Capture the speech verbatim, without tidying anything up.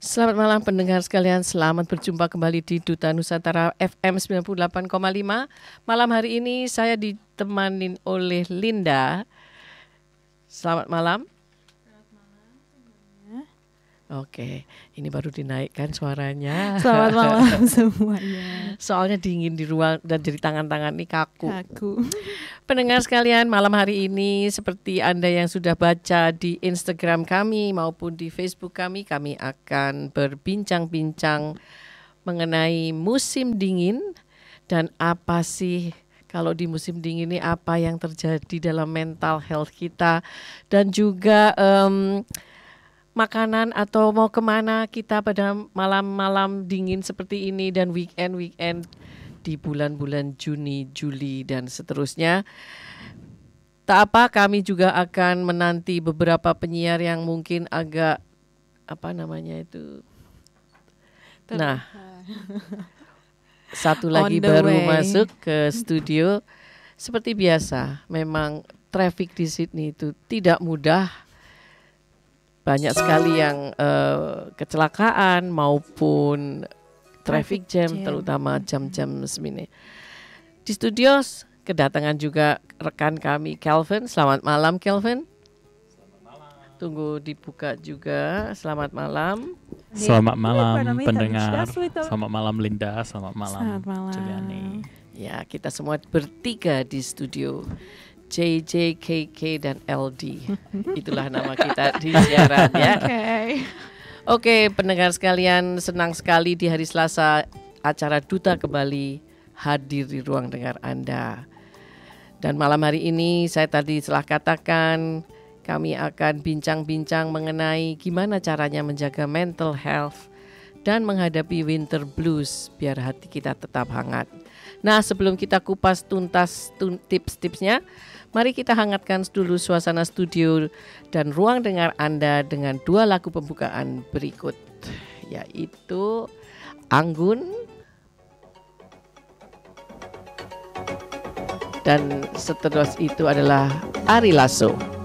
Selamat malam pendengar sekalian, selamat berjumpa kembali di Duta Nusantara F M sembilan puluh delapan koma lima. Malam hari ini saya ditemani oleh Linda. Selamat malam. Selamat malam semuanya. Oke, ini baru dinaikkan suaranya. Selamat malam semuanya. Soalnya dingin di ruang dan jadi tangan-tangan ini kaku. Kaku. Pendengar sekalian, malam hari ini seperti Anda yang sudah baca di Instagram kami maupun di Facebook kami, kami akan berbincang-bincang mengenai musim dingin dan apa sih kalau di musim dingin ini apa yang terjadi dalam mental health kita dan juga um, makanan atau mau kemana kita pada malam-malam dingin seperti ini dan weekend-weekend di bulan-bulan Juni, Juli, dan seterusnya. Tak apa, kami juga akan menanti beberapa penyiar yang mungkin agak, apa namanya itu. Ter- nah, satu lagi On the baru way. masuk ke studio. Seperti biasa, memang traffic di Sydney itu tidak mudah. Banyak sekali yang uh, kecelakaan maupun traffic jam, jam. terutama jam-jam semini. Di studio kedatangan juga rekan kami Kelvin. Selamat malam Kelvin. Selamat malam. Tunggu dibuka juga. Selamat malam. Selamat malam pendengar. Selamat malam Linda. Selamat malam Selamat malam. Juliani. Ya, kita semua bertiga di studio. J J, K K, dan L D. Itulah nama kita di siaran ya. Oke. Okay. Oke, pendengar sekalian, senang sekali di hari Selasa acara Duta kembali hadir di ruang dengar Anda. Dan malam hari ini saya tadi telah katakan kami akan bincang-bincang mengenai gimana caranya menjaga mental health dan menghadapi winter blues biar hati kita tetap hangat. Nah, sebelum kita kupas tuntas tun- tips-tipsnya, mari kita hangatkan dulu suasana studio dan ruang dengar Anda dengan dua lagu pembukaan berikut, yaitu Anggun dan seterus itu adalah Ari Lasso.